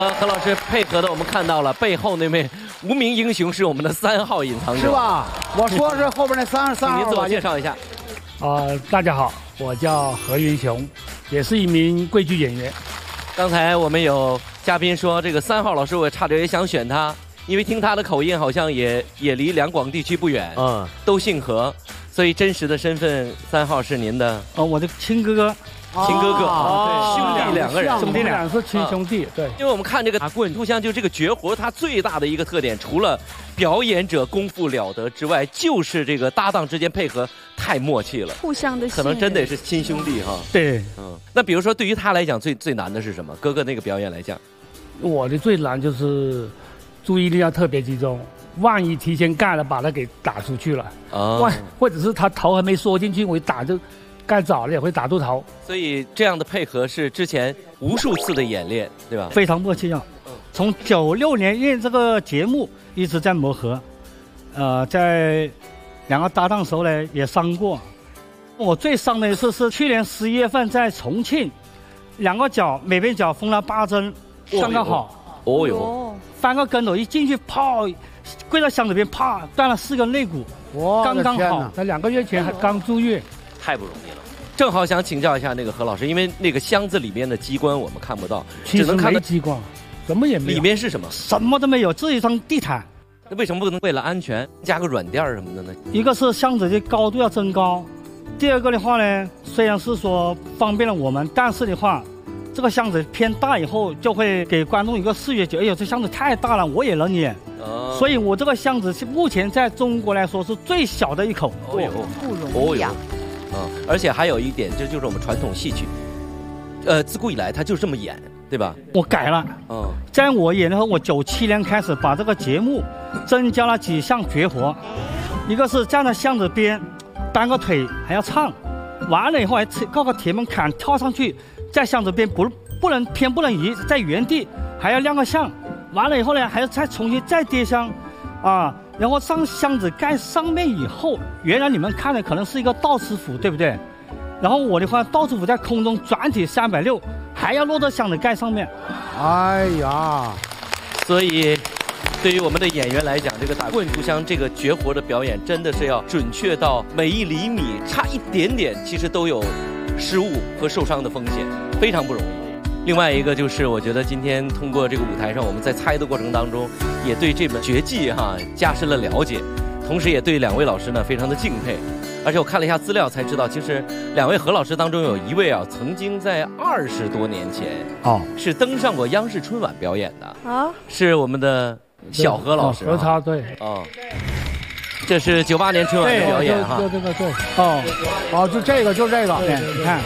何老师配合的，我们看到了背后那位无名英雄是我们的3号隐藏者， 是吧？我说是后边那3号。 您自我介绍一下。 大家好，我叫何云雄，也是一名贵剧演员。 刚才我们有嘉宾说，这个3号老师，我差点也想选他，因为听他的口音好像也离两广地区不远，都姓何，所以真实的身份3号是您的我的亲哥哥。 亲哥哥，对，兄弟2个人， 兄弟俩是亲兄弟，对。 因为我们看这个打棍互相就这个绝活，它最大的一个特点，除了表演者功夫了得之外，就是这个搭档之间配合太默契了， 互相的信任， 可能真得是亲兄弟哈。 对， 那比如说对于他来讲，最难的是什么？哥哥那个表演来讲， 我的最难就是注意力要特别集中，万一提前盖了，把他给打出去了，或者是他头还没缩进去，我一打就。盖早了也会打肚头， 所以这样的配合是之前无数次的演练，对吧？ 非常默契啊！从96年因为这个节目一直在磨合，在两个搭档时候呢也伤过。我最伤的一次是去年11月份在重庆，两个脚每边脚缝了8针，刚刚好。 哦哟， 翻个跟头一进去，啪，跪到箱子边，啪，断了4根肋骨，刚刚好。在2个月前还刚住院。 太不容易了，正好想请教一下那个何老师，因为那个箱子里面的机关我们看不到， 只能看到机关，什么也没有。 里面是什么？ 什么都没有，这一张地毯。 那为什么不能为了安全加个软垫什么的呢？ 一个是箱子的高度要增高，第二个的话呢，虽然是说方便了我们，但是的话，这个箱子偏大以后就会给观众一个视觉觉，哎呦，这箱子太大了，我也能演。所以我这个箱子是目前在中国来说是最小的一口。 不容易啊。 而且还有一点，这就是我们传统戏曲，自古以来它就是这么演，对吧？ 我改了，在我演的时候，我97年开始把这个节目增加了几项绝活，一个是站在箱子边，搬个腿还要唱，完了以后还靠个铁门槛跳上去，在箱子边不能移，在原地还要亮个相，完了以后呢，还要再重新再叠香，然后上箱子盖上面以后，原来你们看的可能是一个倒刺斧，对不对？然后我的话，倒刺斧在空中转体360，还要落到箱子盖上面。 哎呀， 所以对于我们的演员来讲，这个打棍出箱这个绝活的表演，真的是要准确到每1厘米，差一点点，其实都有失误和受伤的风险，非常不容易。另外一个就是，我觉得今天通过这个舞台上，我们在猜的过程当中，也对这门绝技加深了了解，同时也对2位老师呢非常的敬佩。而且我看了一下资料才知道，其实2位何老师当中有一位曾经在20多年前是登上过央视春晚表演的是我们的小何老师。 何超对这是98年春晚的表演对， 就这个，你看。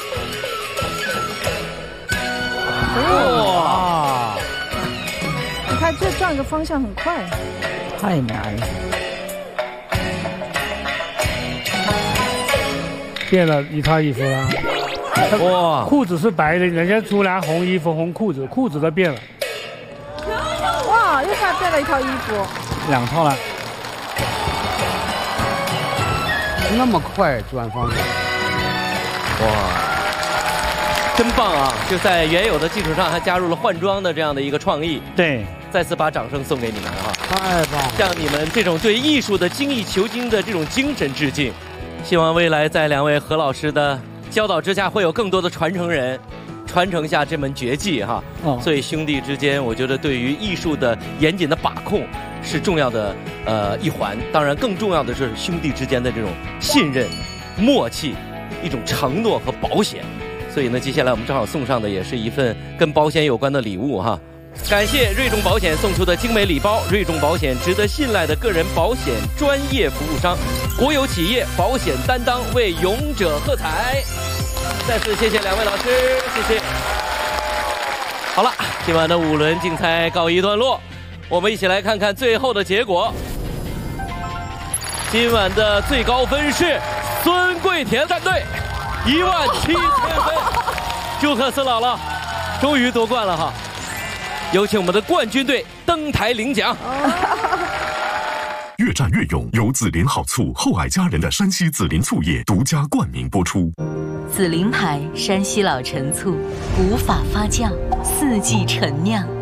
哇！你看这转个方向很快， 太难了。变了一套衣服了，哇！裤子是白的，人家出来红衣服红裤子，裤子都变了。 哇！又变了一套衣服 ，2套了。 那么快转方向， 哇！真棒啊！就在原有的基础上，还加入了换装的这样的一个创意。 对， 再次把掌声送给你们太棒了！ 向你们这种对艺术的精益求精的这种精神致敬。希望未来在2位何老师的教导之下，会有更多的传承人传承下这门绝技所以兄弟之间，我觉得对于艺术的严谨的把控是重要的一环。当然，更重要的是兄弟之间的这种信任、默契、一种承诺和保险。所以呢，接下来我们正好送上的也是一份跟保险有关的礼物感谢瑞众保险送出的精美礼包。瑞众保险值得信赖的个人保险专业服务商，国有企业保险担当，为勇者喝彩。再次谢谢2位老师，谢谢。好了，今晚的5轮竞猜告一段落，我们一起来看看最后的结果。今晚的最高分是孙桂田战队17000分，祝贺孙姥姥，终于夺冠了有请我们的冠军队登台领奖。 越战越勇由紫林好醋厚爱佳人的山西紫林醋业独家冠名播出。 紫林牌山西老陈醋，古法发酵，4季陈酿。